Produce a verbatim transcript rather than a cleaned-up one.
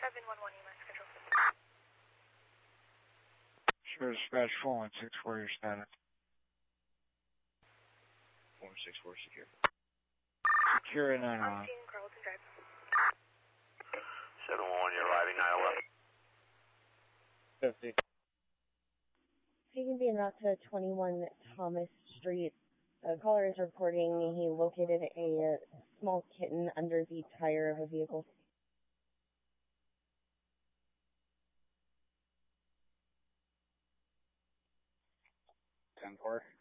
seven one one, E M S schedule. Sure, dispatch four one six four, your status. four one six four, secure. Secure at nine eleven. I'm seeing Carlton Drive. seven one one, you're arriving nine eleven. fifty. Taking being route to twenty-one Thomas Street. A caller is reporting he located a small kitten under the tire of a vehicle. ten four.